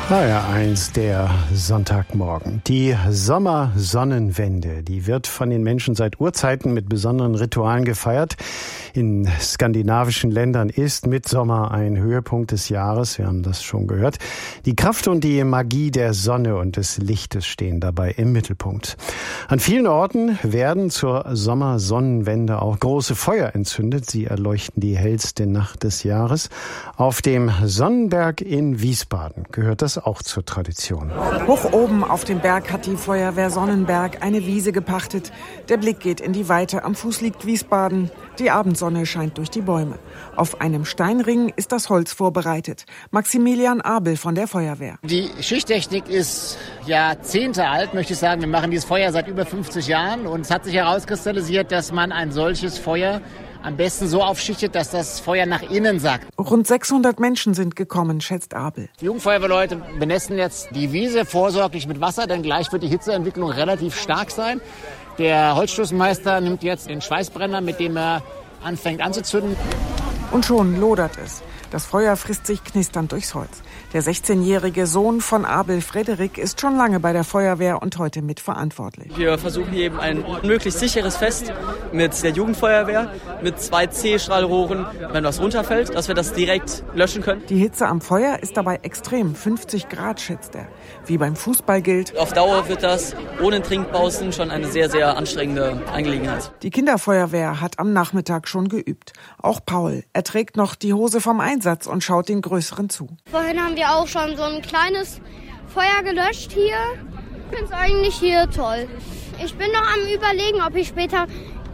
HR1, der Sonntagmorgen. Die Sommersonnenwende, die wird von den Menschen seit Urzeiten mit besonderen Ritualen gefeiert. In skandinavischen Ländern ist Mitsommer ein Höhepunkt des Jahres. Wir haben das schon gehört. Die Kraft und die Magie der Sonne und des Lichtes stehen dabei im Mittelpunkt. An vielen Orten werden zur Sommersonnenwende auch große Feuer entzündet. Sie erleuchten die hellste Nacht des Jahres. Auf dem Sonnenberg in Wiesbaden gehört das auch zur Tradition. Hoch oben auf dem Berg hat die Feuerwehr Sonnenberg eine Wiese gepachtet. Der Blick geht in die Weite. Am Fuß liegt Wiesbaden. Die Abendsonne scheint durch die Bäume. Auf einem Steinring ist das Holz vorbereitet. Maximilian Abel von der Feuerwehr. Die Schichttechnik ist Jahrzehnte alt, möchte ich sagen. Wir machen dieses Feuer seit über 50 Jahren und es hat sich herauskristallisiert, dass man ein solches Feuer am besten so aufschichtet, dass das Feuer nach innen sackt. Rund 600 Menschen sind gekommen, schätzt Abel. Die Jugendfeuerwehrleute benässen jetzt die Wiese vorsorglich mit Wasser, denn gleich wird die Hitzeentwicklung relativ stark sein. Der Holzstoßmeister nimmt jetzt den Schweißbrenner, mit dem er anfängt anzuzünden. Und schon lodert es. Das Feuer frisst sich knisternd durchs Holz. Der 16-jährige Sohn von Abel, Frederik, ist schon lange bei der Feuerwehr und heute mitverantwortlich. Wir versuchen hier eben ein möglichst sicheres Fest mit der Jugendfeuerwehr, mit 2 C-Strahlrohren, wenn was runterfällt, dass wir das direkt löschen können. Die Hitze am Feuer ist dabei extrem, 50 Grad schätzt er. Wie beim Fußball gilt: Auf Dauer wird das ohne Trinkpausen schon eine sehr, sehr anstrengende Angelegenheit. Die Kinderfeuerwehr hat am Nachmittag schon geübt. Auch Paul, er trägt noch die Hose vom Einsatz und schaut den Größeren zu. Vorhin haben wir auch schon so ein kleines Feuer gelöscht hier. Ich finde es eigentlich hier toll. Ich bin noch am Überlegen, ob ich später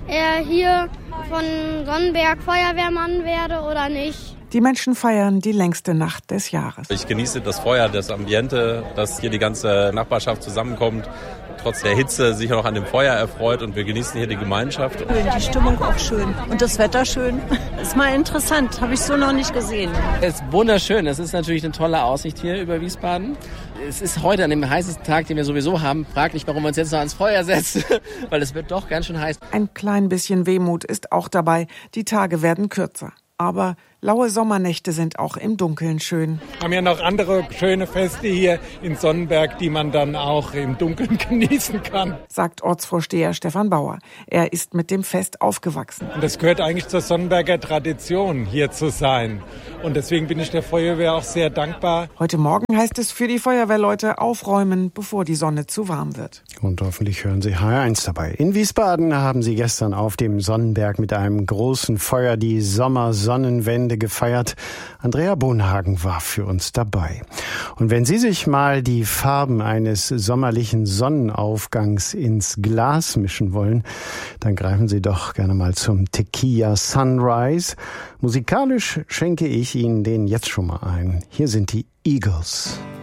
hier von Sonnenberg Feuerwehrmann werde oder nicht. Die Menschen feiern die längste Nacht des Jahres. Ich genieße das Feuer, das Ambiente, dass hier die ganze Nachbarschaft zusammenkommt, trotz der Hitze sich noch an dem Feuer erfreut und wir genießen hier die Gemeinschaft. Die Stimmung auch schön und das Wetter schön. Ist mal interessant, habe ich so noch nicht gesehen. Es ist wunderschön, es ist natürlich eine tolle Aussicht hier über Wiesbaden. Es ist heute an dem heißesten Tag, den wir sowieso haben, fraglich, warum wir uns jetzt noch ans Feuer setzen, weil es wird doch ganz schön heiß. Ein klein bisschen Wehmut ist auch dabei, die Tage werden kürzer. Aber laue Sommernächte sind auch im Dunkeln schön. Wir haben ja noch andere schöne Feste hier in Sonnenberg, die man dann auch im Dunkeln genießen kann, sagt Ortsvorsteher Stefan Bauer. Er ist mit dem Fest aufgewachsen. Und das gehört eigentlich zur Sonnenberger Tradition, hier zu sein. Und deswegen bin ich der Feuerwehr auch sehr dankbar. Heute Morgen heißt es für die Feuerwehrleute aufräumen, bevor die Sonne zu warm wird. Und hoffentlich hören Sie HR1 dabei. In Wiesbaden haben Sie gestern auf dem Sonnenberg mit einem großen Feuer die Sommersonnenwende gefeiert. Andrea Bonhagen war für uns dabei. Und wenn Sie sich mal die Farben eines sommerlichen Sonnenaufgangs ins Glas mischen wollen, dann greifen Sie doch gerne mal zum Tequila Sunrise. Musikalisch schenke ich Ihnen den jetzt schon mal ein. Hier sind die Eagles.